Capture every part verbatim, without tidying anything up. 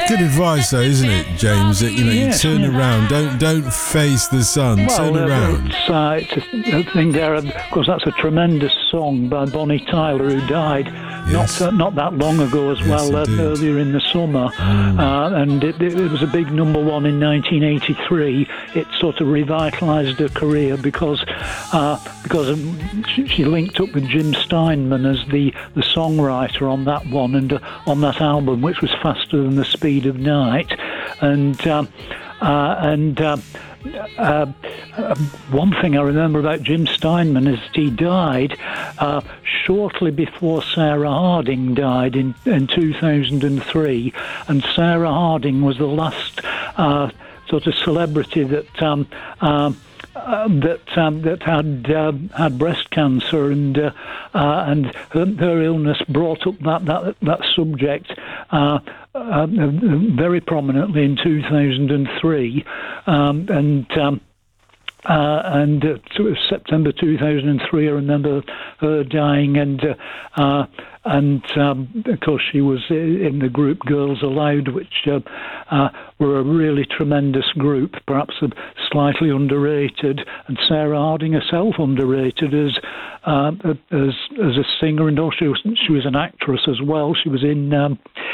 good advice, though, isn't it, James? That, you know, Yes, you turn yeah. around. Don't don't face the sun. Well, turn uh, around. It's, uh, it's a, a thing there. Of course, that's a tremendous song by Bonnie Tyler, who died Yes. not uh, not that long ago as Yes, well, uh, indeed. earlier in the summer. Mm. Uh, and it, it was a big number one in nineteen eighty-three. It sort of revitalised her career because uh, because um, she, she linked up with Jim Steinman as the, the songwriter on that one and uh, on that album, which was Faster Than the Speed of Night. And um, uh, and uh, uh, uh, one thing I remember about Jim Steinman is he died uh, shortly before Sarah Harding died in, in two thousand three, and Sarah Harding was the last uh, sort of celebrity that um, uh, uh, that um, that had uh, had breast cancer, and uh, uh, and her, her illness brought up that that that subject uh, uh, very prominently in two thousand three, um, and. Um, Uh, and uh, to September two thousand three, I remember her dying, and uh, uh, and um, of course she was in the group Girls Aloud, which uh, uh, were a really tremendous group, perhaps slightly underrated, and Sarah Harding herself underrated as uh, as as a singer, and also she was an actress as well. She was in um,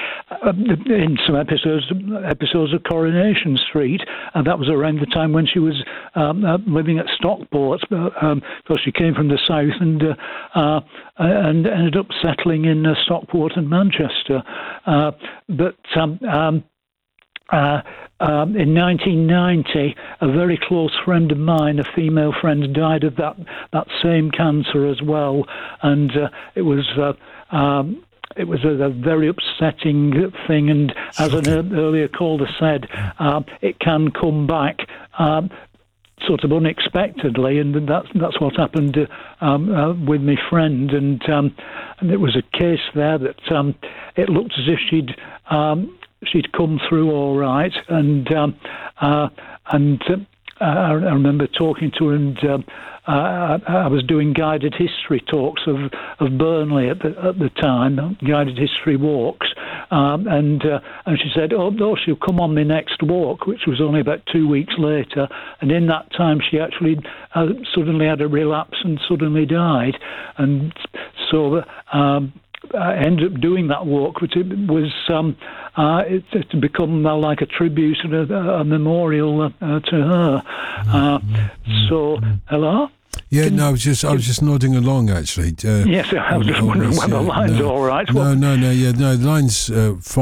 in some episodes episodes of Coronation Street, and that was around the time when she was um, uh, living at Stockport, um, because she came from the south and uh, uh, and ended up settling in uh, Stockport and Manchester. Uh, but um, um, uh, um, in nineteen ninety, a very close friend of mine, a female friend, died of that that same cancer as well, and uh, it was. Uh, um, It was a, a very upsetting thing, and as an earlier caller said, um, it can come back um, sort of unexpectedly, and that's that's what happened to, um, uh, with my friend, and um, and it was a case there that um, it looked as if she'd um, she'd come through all right, and um, uh, and. Uh, I remember talking to her, and um, uh, I was doing guided history talks of, of Burnley at the at the time, guided history walks, um, and uh, and she said, "Oh no, she'll come on my next walk," which was only about two weeks later, and in that time she actually uh, suddenly had a relapse and suddenly died, and so. Um, I ended up doing that walk, which it was um, uh, it, it's become uh, like a tribute and a, a memorial uh, to her. Uh, so, hello. Yeah, Can, no, I was just I was just nodding along actually. Uh, yes, I was just wondering always, whether the yeah, line's no, all right. No, Well, no, no, yeah, no, the line's uh, fine.